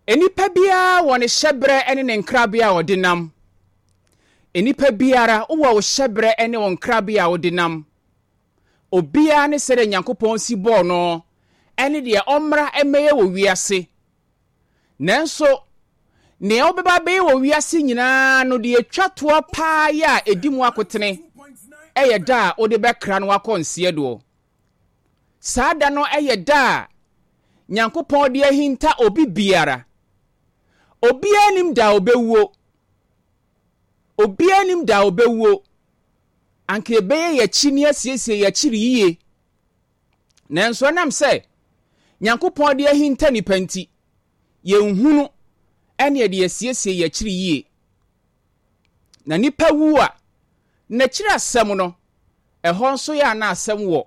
Enipa biara wɔ ne hyebre ene ne nkrabea a ɔde nam. Enipa biara wɔ wo hyebre ene wo nkrabea a ɔde nam. Obiara ne sɛde Nyankopɔn si bɔɔ no ene de ɔmmra emeye wɔ wiase. Nanso ne obeba be wɔ wiase nyinaa no de atwa toa paa ya edi mu akotene eye da ode bekra no akɔnsie do. Saa da no eye da Nyankopɔn de ahinta obi biara. Obiara nim da obewuo. Obiara nim da obewuo. Anke beye ye chini asiesie ye chiri yiye. Nanso nam sɛ Nyankopɔn de ahinta nipa nti ye nhunu ene de asiesie ye chiri yiye. Na nipa wu a na chiri asɛm no ɛhɔ nso ya na asɛm wɔ.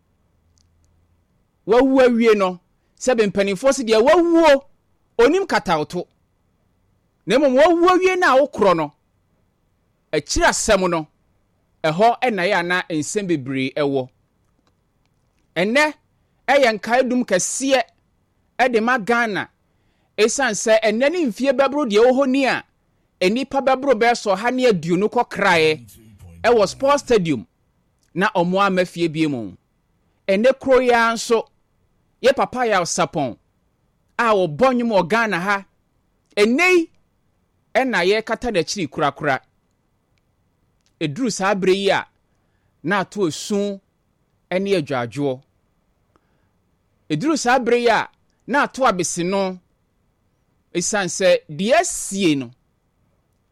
Wawu awie no sɛ bempanifo se de wawuo onim katawto. Na mmom wawu awie na wokro no achiri asɛm no ɛhɔ ɛna ya na ensɛm bebree ɛwɔ. Ɛnɛ ɛyɛ nkaedum kɛseɛ ɛde ma Ghana esan sɛ ɛnɛ ne mfie bɛbro de ɛwɔ ni a enipa bɛbro bɛso ha ne aduonu kɔkrae ɛwɔ sports stadium na ɔmo amafie bie mu. Ɛnɛ kro ya nso ye papa ya sapon a obonwum wɔ Ghana ha enei ɛna ye kata da chiri kurakura. Eduru saa bre yi a na ato esu ene adwadwo. Eduru saa bre yi a na ato abese no esan sɛ de asie no